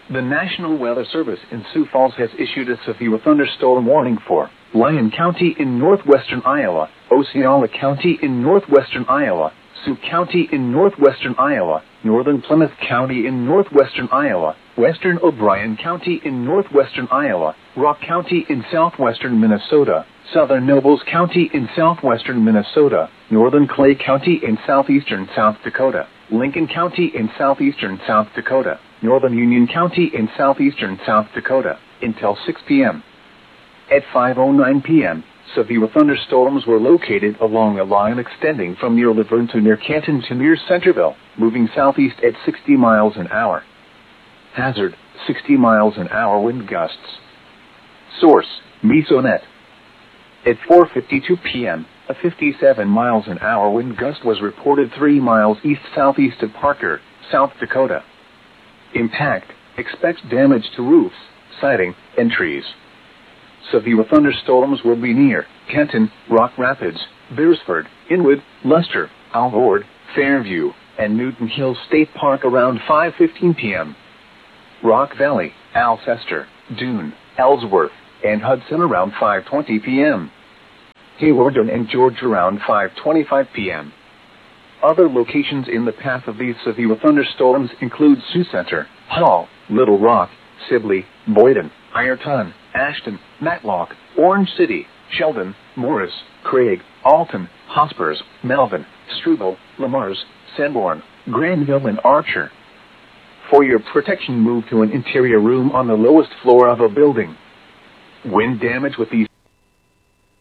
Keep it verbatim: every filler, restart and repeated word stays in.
The National Weather Service in Sioux Falls has issued a severe thunderstorm warning for Lyon County in northwestern Iowa, Osceola County in northwestern Iowa, Sioux County in northwestern Iowa, northern Plymouth County in northwestern Iowa, western O'Brien County in northwestern Iowa, Rock County in southwestern Minnesota, southern Nobles County in southwestern Minnesota, northern Clay County in southeastern South Dakota, Lincoln County in southeastern South Dakota, northern Union County in southeastern South Dakota, until six p m At five oh nine p m, severe thunderstorms were located along a line extending from near Laverne to near Canton to near Centerville, moving southeast at sixty miles an hour. Hazard, sixty miles an hour wind gusts. Source, Mesonet. At four fifty-two p m, a fifty-seven miles an hour wind gust was reported three miles east-southeast of Parker, South Dakota. Impact, expects damage to roofs, siding, and trees. Severe thunderstorms will be near Canton, Rock Rapids, Beresford, Inwood, Luster, Alvord, Fairview, and Newton Hills State Park around five fifteen p m Rock Valley, Alcester, Dune, Ellsworth, and Hudson around five twenty p m Hawarden and George around five twenty-five p m Other locations in the path of these severe thunderstorms include Sioux Center, Hall, Little Rock, Sibley, Boyden, Ironton, Ashton, Matlock, Orange City, Sheldon, Morris, Craig, Alton, Hospers, Melvin, Struble, Lamars, Sanborn, Granville, and Archer. For your protection, move to an interior room on the lowest floor of a building. Wind damage with these